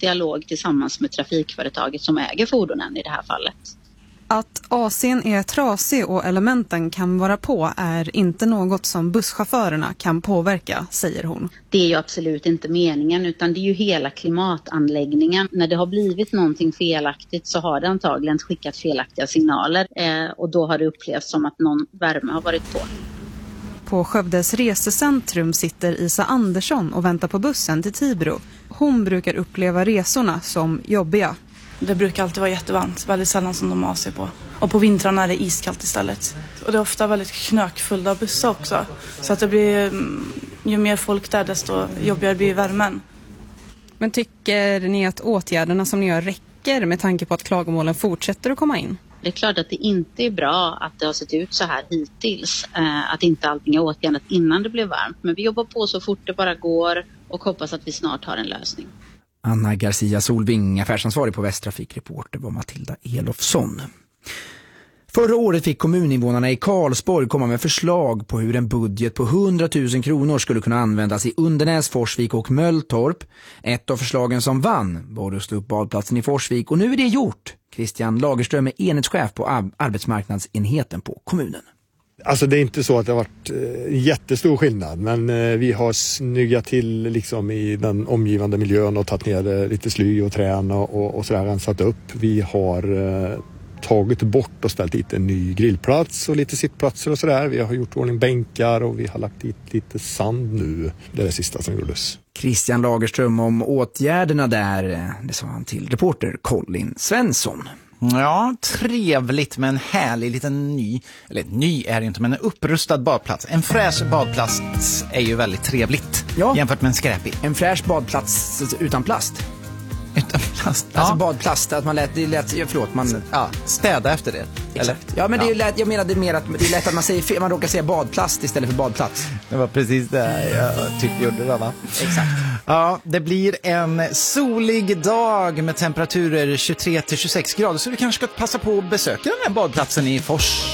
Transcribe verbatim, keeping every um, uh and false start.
dialog tillsammans med trafikföretaget som äger fordonen i det här fallet. Att A C:n är trasig och elementen kan vara på är inte något som busschaufförerna kan påverka, säger hon. Det är ju absolut inte meningen, utan det är ju hela klimatanläggningen. När det har blivit någonting felaktigt så har det antagligen skickat felaktiga signaler eh, och då har det upplevts som att någon värme har varit på. På Skövdes resecentrum sitter Isa Andersson och väntar på bussen till Tibro. Hon brukar uppleva resorna som jobbiga. Det brukar alltid vara jättevarmt, väldigt sällan som de har sig på. Och på vintrarna är det iskallt istället. Och det är ofta väldigt knökfulla bussar också. Så att det blir, ju mer folk där desto jobbigare blir värmen. Men tycker ni att åtgärderna som ni gör räcker med tanke på att klagomålen fortsätter att komma in? Det är klart att det inte är bra att det har sett ut så här hittills. Eh, att inte allting är åtgärdat innan det blev varmt. Men vi jobbar på så fort det bara går och hoppas att vi snart har en lösning. Anna Garcia Solving, affärsansvarig på Västtrafikreporter, var Matilda Elofsson. Förra året fick kommuninvånarna i Karlsborg komma med förslag på hur en budget på hundratusen kronor skulle kunna användas i Undernäs, Forsvik och Mölltorp. Ett av förslagen som vann var att rusta upp badplatsen i Forsvik, och nu är det gjort. Christian Lagerström är enhetschef på arbetsmarknadsenheten på kommunen. Alltså det är inte så att det har varit eh, jättestor skillnad, men eh, vi har snyggat till liksom i den omgivande miljön och tagit ner eh, lite sly och trän och, och, och sådär, rensat upp. Vi har eh, tagit bort och ställt dit en ny grillplats och lite sittplatser och sådär. Vi har gjort ordning bänkar och vi har lagt dit lite sand nu. Det är det sista som gjordes. Christian Lagerström om åtgärderna där, det sa han till reporter Colin Svensson. Ja, trevligt med en härlig liten ny, eller ny är det inte, men en upprustad badplats. En fräsch badplats är ju väldigt trevligt, ja, jämfört med en skräpig. En fräsch badplats utan plast. Utan plast? Alltså ja. Badplast, att man lät, det är lätt, förlåt, man... Ja, städa efter det. Exakt. Eller? Ja, men ja. det är lätt, jag menade mer att det är lätt att man säger fel, man råkar säga badplast istället för badplats. Det var precis det jag tyckte gjorde det, va? Exakt. Ja, det blir en solig dag med temperaturer tjugotre till tjugosex grader, så du kanske ska passa på att besöka den här badplatsen i Fors.